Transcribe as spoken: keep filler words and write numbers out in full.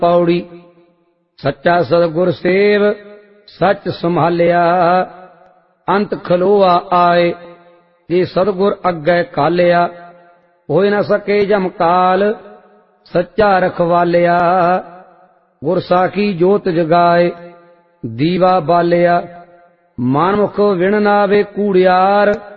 पौड़ी। सच्चा सतगुर सेव सच संभालिया, अंत खलोआ आए जे सतगुर अग्गै कालिया। होए न सके जमकाल सच्चा रखवालिया, गुर साखी जोत जगाए दीवा बालिया। मनमुख विण नावे कूड़ियार,